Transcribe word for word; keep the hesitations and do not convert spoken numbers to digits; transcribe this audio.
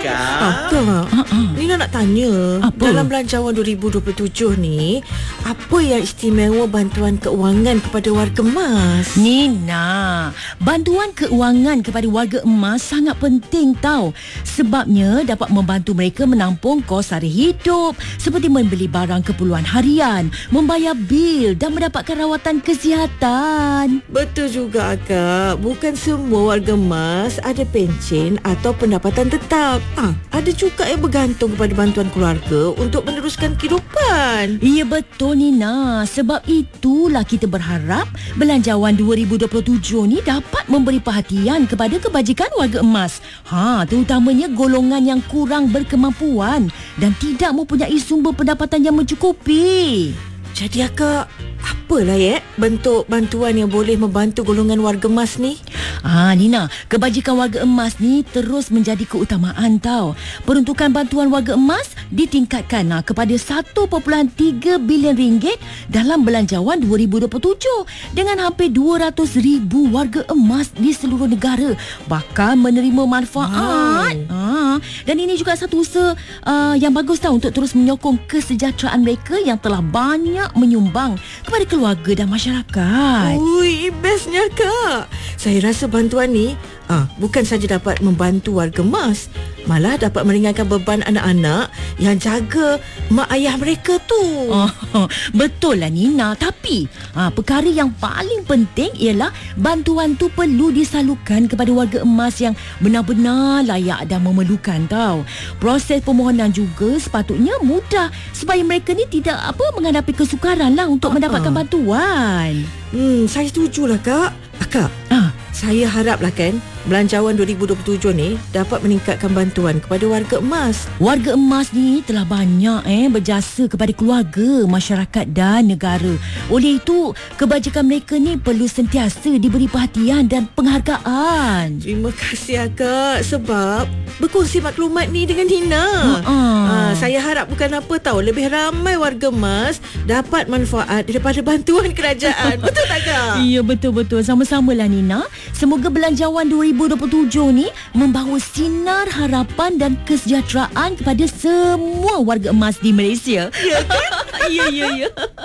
Kak. Kak, Uh-uh. Nina nak tanya, Apa? dalam belanjawan dua ribu dua puluh tujuh ni, apa yang istimewa bantuan keuangan kepada warga emas? Nina, bantuan keuangan kepada warga emas sangat penting tau. Sebabnya dapat membantu mereka menampung kos sara hidup seperti membeli barang keperluan harian, membayar bil dan mendapatkan rawatan kesihatan. Betul juga, Kak. Bukan semua warga emas ada pencen atau pendapatan tetap. Ah, ada juga yang bergantung kepada bantuan keluarga untuk meneruskan kehidupan. Ya betul Nina. Sebab itulah kita berharap belanjawan dua ribu dua puluh tujuh ni dapat memberi perhatian kepada kebajikan warga emas. Ha, terutamanya golongan yang kurang berkemampuan dan tidak mempunyai sumber pendapatan yang mencukupi. Jadi, Kak, apalah ya bentuk bantuan yang boleh membantu golongan warga emas ni? Ah, Nina, kebajikan warga emas ni terus menjadi keutamaan tau. Peruntukan bantuan warga emas ditingkatkan ah, kepada satu perpuluhan tiga bilion ringgit dalam belanjawan dua ribu dua puluh tujuh dengan hampir dua ratus ribu warga emas di seluruh negara bakal menerima manfaat. Wow. Ah, dan ini juga satu usaha uh, yang bagus tau untuk terus menyokong kesejahteraan mereka yang telah banyak menyumbang kepada keluarga dan masyarakat. Ui, bestnya, Kak. Saya rasa bantuan ni ah, bukan saja dapat membantu warga emas, malah dapat meringankan beban anak-anak yang jaga mak ayah mereka tu. Oh, betul lah Nina. Tapi ha, perkara yang paling penting ialah bantuan tu perlu disalurkan kepada warga emas yang benar-benar layak dan memerlukan tau. Proses permohonan juga sepatutnya mudah supaya mereka ni tidak apa menghadapi kesukaran lah untuk Uh-uh. mendapatkan bantuan. Hmm, saya setujulah, Kak. Ah, Kak, Ah, saya haraplah kan belanjawan dua ribu dua puluh tujuh ni dapat meningkatkan bantuan kepada warga emas. warga emas ni telah banyak eh berjasa kepada keluarga, masyarakat dan negara. Oleh itu, kebajikan mereka ni perlu sentiasa diberi perhatian dan penghargaan. Terima kasih, Kak, sebab berkongsi maklumat ni dengan Nina. Ha-ha. Ah, saya harap bukan apa tahu, lebih ramai warga emas dapat manfaat daripada bantuan kerajaan. Betul tak, Kak? Ya, betul-betul. Sama-samalah Nina. Semoga belanjawan dua ribu dua puluh tujuh ni membawa sinar harapan dan kesejahteraan kepada semua warga emas di Malaysia. Ya kan? Ya, ya, ya.